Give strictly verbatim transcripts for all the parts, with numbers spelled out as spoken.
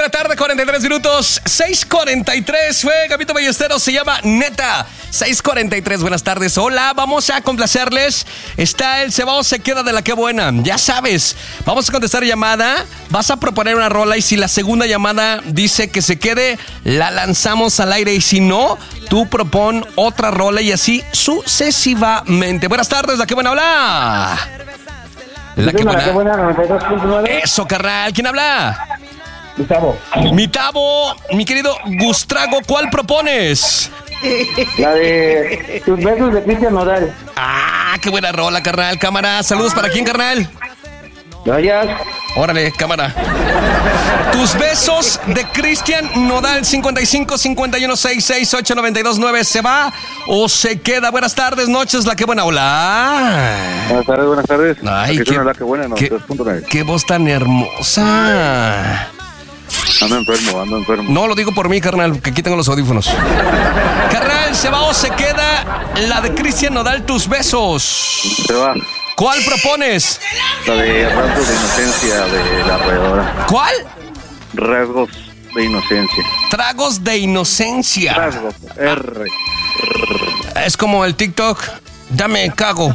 de la tarde, cuarenta y tres minutos. seis cuarenta y tres fue Gabito Ballesteros, se llama Neta. seis cuarenta y tres, buenas tardes. Hola, vamos a complacerles. Está el Cebado se queda de la que buena. Ya sabes, vamos a contestar llamada. Vas a proponer una rola y si la segunda llamada dice que se quede, la lanzamos al aire. Y si no, tú propon otra rola y así sucesivamente. Buenas tardes, la que buena habla. La que buena. La que buena, noventa y dos punto nueve. Eso, carnal. ¿Quién habla? Mi Tavo. Mi Tavo, mi querido Gustrago, ¿cuál propones? La de Tus besos de Cristian Nodal. Ah, qué buena rola, carnal. Cámara, saludos para quién, carnal. Gracias. Órale, cámara. Tus besos de Cristian Nodal. Cincuenta y cinco, cincuenta y uno, sesenta y seis, ocho, noventa y dos, nueve. ¿Se va o se queda? Buenas tardes, noches, la que buena. Hola. Buenas tardes, buenas tardes. Ay, qué, qué, la que buena, no, qué, qué voz tan hermosa. Ando enfermo, ando enfermo. No, lo digo por mí, carnal, que aquí tengo los audífonos. Carnal, ¿se va o se queda la de Cristian Nodal, Tus besos? Se va. ¿Cuál propones? La de Rasgos de Inocencia de La Arrolladora. ¿Cuál? Rasgos de Inocencia. Tragos de Inocencia. Rasgos, R. Es como el TikTok. Dame cago.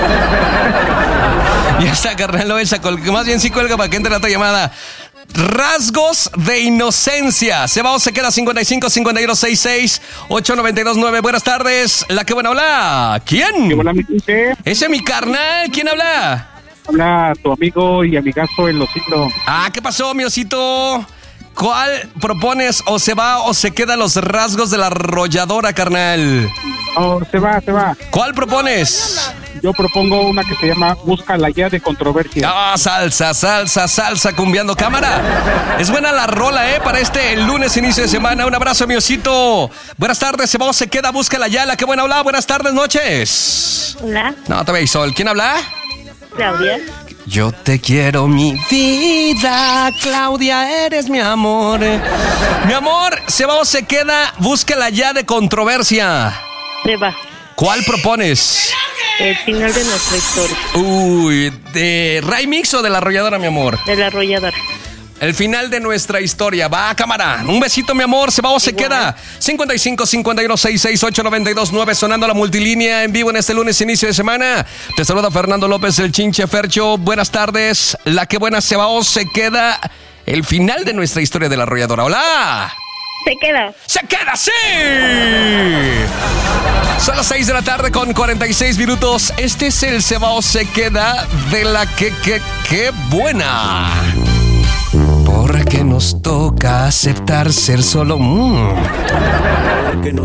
Ya está, carnal, no esa, más bien sí cuelga para que entre la otra llamada. Rasgos de Inocencia. Se va o se queda. Cincuenta y cinco, cincuenta y uno, sesenta y seis, ocho, noventa y dos, nueve. Buenas tardes. La que buena habla. ¿Quién? ¿Qué buena, mi quince? Ese es mi carnal. ¿Quién habla? Habla tu amigo y amigazo el osito. Ah, ¿qué pasó, mi osito? ¿Cuál propones? ¿O se va o se queda los rasgos de La Arrolladora, carnal? Oh, se va, se va. ¿Cuál propones? Yo propongo una que se llama Busca la ya de controversia. Ah, salsa, salsa, salsa, cumbiando. Cámara. Es buena la rola, ¿eh? Para este lunes, inicio de semana. Un abrazo, mi osito. Buenas tardes, se va o se queda, busca la ya. La que buena habla. Buenas tardes, noches. Hola. No, te veis sol. ¿Quién habla? Claudia. Yo te quiero, mi vida, Claudia, eres mi amor. Mi amor, ¿se va o se queda? Búsquela ya de controversia. Se va. ¿Cuál propones? El final de nuestra historia. Uy, ¿de Ray Mix o de La Arrolladora, mi amor? De La Arrolladora. El final de nuestra historia. Va, cámara. Un besito, mi amor. ¿Se va o se Igual. queda? cincuenta y cinco, cincuenta y uno, sesenta y seis, ocho, noventa y dos, nueve. Sonando la multilínea en vivo en este lunes, inicio de semana. Te saluda Fernando López, el Chinche Fercho. Buenas tardes. La que buena se va o se queda. El final de nuestra historia de La Arrolladora. ¡Hola! Se queda. ¡Se queda, sí! Son las seis de la tarde con cuarenta y seis minutos. Este es el se va o se queda de la que, que, que buena. Porque nos toca aceptar ser solo... Mm.